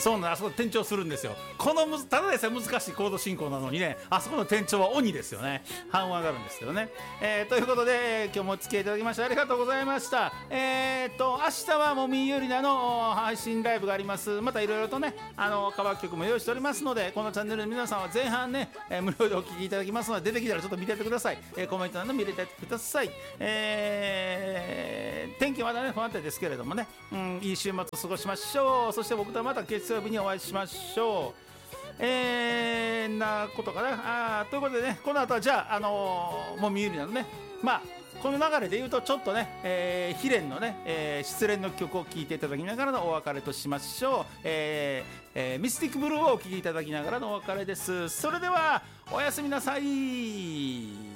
そうなん、あそこ転調するんですよ。このただでさえ難しいコード進行なのにね、あそこの転調は鬼ですよね。半音上がるんですけどね。ということで、今日もお付き合いいただきましてありがとうございました。明日はもみゆりなの配信ライブがあります。またいろいろとね、カバー曲も用意しておりますので、このチャンネルの皆さんは前半ね、無料でお聴きいただきますので、出てきたらちょっと見てやってください。コメント欄で見れてください。天気はまだね不安定ですけれどもね、いい週末を過ごしましょう。そして僕とはまた月曜日にお会いしましょう。なことかな。ということでね、この後はじゃあもみゆりなのね、まあこの流れで言うとちょっとね、悲恋のね、失恋の曲を聴いていただきながらのお別れとしましょう。ミスティックブルーをお聴きいただきながらのお別れです。それではおやすみなさい。